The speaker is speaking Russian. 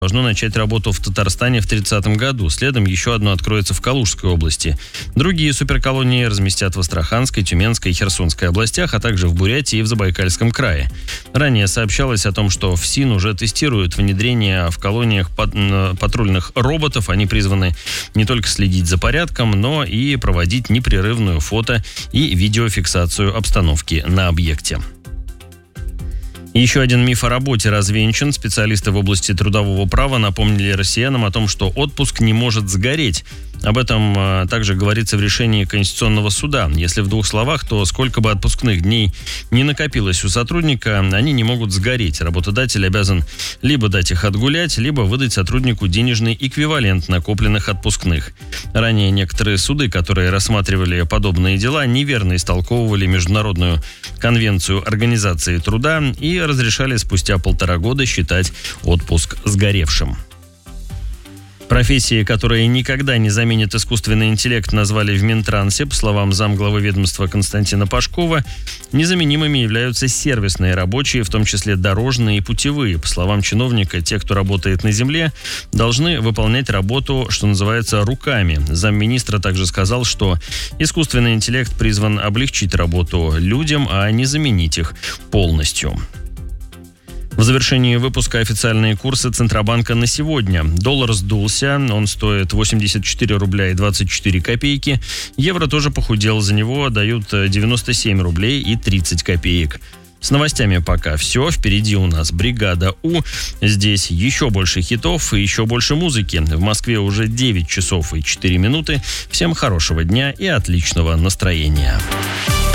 должно начать работу в Татарстане в 30-м году. Следом еще одно откроется в Калужской области. Другие суперколонии разместят в Астраханской, Тюменской и Херсонской областях, а также в Бурятии и в Забайкальском крае. Ранее сообщалось о том, что ФСИН уже тестирует внедрение в колониях патрульных роботов. Они призваны не только следить за порядком, но и проводить непрерывную фото- и видеофиксацию обстановки на объекте. Еще один миф о работе развенчан. Специалисты в области трудового права напомнили россиянам о том, что отпуск не может сгореть. Об этом также говорится в решении Конституционного суда. Если в двух словах, то сколько бы отпускных дней не накопилось у сотрудника, они не могут сгореть. Работодатель обязан либо дать их отгулять, либо выдать сотруднику денежный эквивалент накопленных отпускных. Ранее некоторые суды, которые рассматривали подобные дела, неверно истолковывали Международную конвенцию Организации труда и разрешали спустя 1,5 года считать отпуск сгоревшим. Профессии, которые никогда не заменят искусственный интеллект, назвали в Минтрансе. По словам замглавы ведомства Константина Пашкова, незаменимыми являются сервисные рабочие, в том числе дорожные и путевые. По словам чиновника, те, кто работает на земле, должны выполнять работу, что называется, руками. Замминистра также сказал, что искусственный интеллект призван облегчить работу людям, а не заменить их полностью. В завершении выпуска официальные курсы Центробанка на сегодня. Доллар сдулся, он стоит 84 рубля и 24 копейки. Евро тоже похудел, за него дают 97 рублей и 30 копеек. С новостями пока все. Впереди у нас «Бригада У». Здесь еще больше хитов и еще больше музыки. В Москве уже 9 часов и 4 минуты. Всем хорошего дня и отличного настроения.